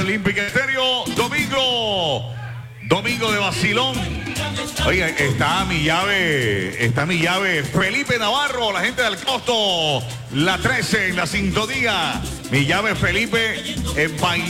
Olímpica Estéreo, domingo de vacilón. Oiga, está mi llave Felipe Navarro, la gente del Costo, la 13 en la sintonía. Mi llave Felipe,